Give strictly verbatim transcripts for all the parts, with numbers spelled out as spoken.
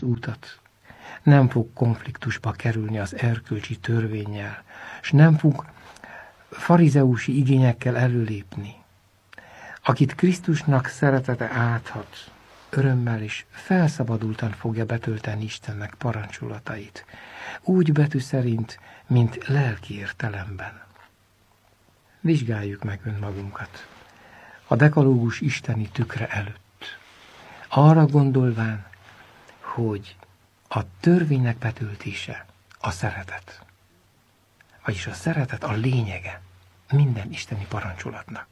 az utat, nem fog konfliktusba kerülni az erkölcsi törvénnyel, és nem fog farizeusi igényekkel előlépni. Akit Krisztusnak szeretete áthat, örömmel és felszabadultan fogja betölteni Istennek parancsolatait, úgy betű szerint, mint lelki értelemben. Vizsgáljuk meg önmagunkat a dekalógus isteni tükre előtt, arra gondolván, hogy a törvénynek betöltése a szeretet. Vagyis a szeretet a lényege minden isteni parancsolatnak.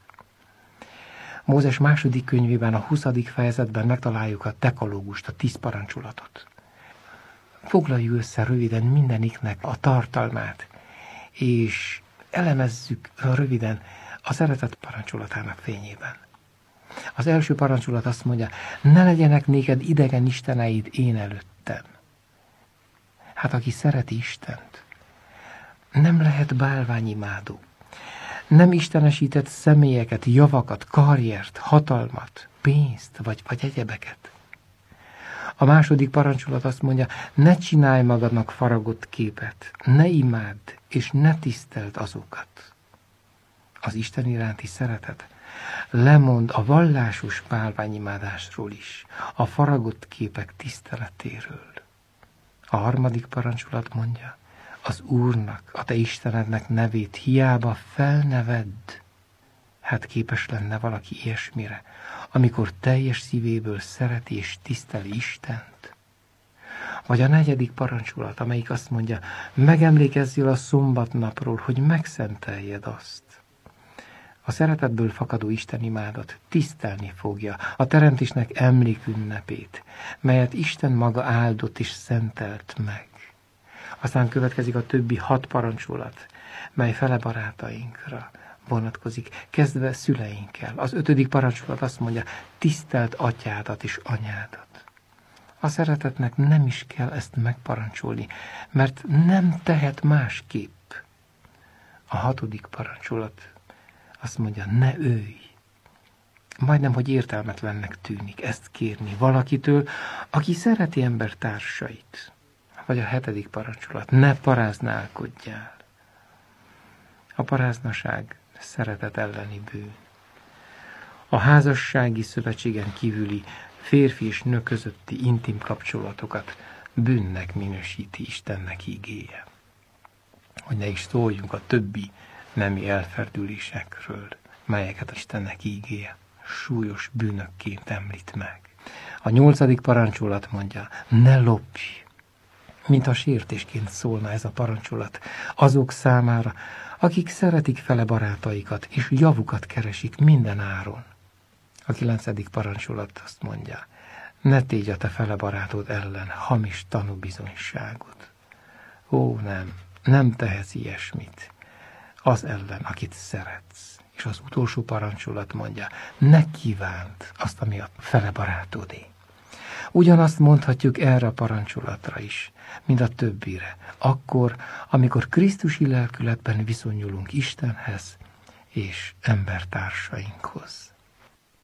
Mózes második könyvében, a huszadik fejezetben megtaláljuk a dekalógust, a tíz parancsolatot. Foglaljuk össze röviden mindeniknek a tartalmát, és elemezzük röviden a szeretet parancsolatának fényében. Az első parancsolat azt mondja, ne legyenek néked idegen isteneid én előttem. Hát aki szereti Istent, nem lehet bálványimádó. Nem istenesített személyeket, javakat, karriert, hatalmat, pénzt vagy, vagy egyebeket. A második parancsolat azt mondja, ne csinálj magadnak faragott képet, ne imádd és ne tiszteld azokat. Az Isten iránti szeretet lemond a vallásos bálványimádásról is, a faragott képek tiszteletéről. A harmadik parancsolat mondja, az Úrnak, a te Istenednek nevét hiába felnevedd. Hát képes lenne valaki ilyesmire, amikor teljes szívéből szereti és tiszteli Istent? Vagy a negyedik parancsolat, amelyik azt mondja, megemlékezzél a szombatnapról, hogy megszenteljed azt. A szeretetből fakadó istenimádat tisztelni fogja a teremtésnek emlékünnepét, melyet Isten maga áldott és szentelt meg. Aztán következik a többi hat parancsolat, mely fele barátainkra vonatkozik, kezdve szüleinkkel. Az ötödik parancsolat azt mondja, tiszteld atyádat és anyádat. A szeretetnek nem is kell ezt megparancsolni, mert nem tehet másképp. A hatodik parancsolat azt mondja, ne ölj. Majdnem, hogy értelmetlennek tűnik ezt kérni valakitől, aki szereti embertársait. Vagy a hetedik parancsolat, ne paráználkodjál. A paráznaság szeretet elleni bűn. A házassági szövetségen kívüli férfi és nő közötti intim kapcsolatokat bűnnek minősíti Istennek igéje. Hogy ne is szóljunk a többi nemi elferdülésekről, melyeket Istennek igéje súlyos bűnökként említ meg. A nyolcadik parancsolat mondja, ne lopj. Mint a sértésként szólna ez a parancsolat azok számára, akik szeretik fele barátaikat, és javukat keresik minden áron. A kilencedik parancsolat azt mondja, ne tégy a te fele barátod ellen hamis tanúbizonyságot. Ó, nem, nem tehetsz ilyesmit az ellen, akit szeretsz. És az utolsó parancsolat mondja, ne kívánt azt, ami a fele barátodé. Ugyanazt mondhatjuk erre a parancsolatra is, mint a többire. Akkor, amikor Krisztusi lelkületben viszonyulunk Istenhez és embertársainkhoz.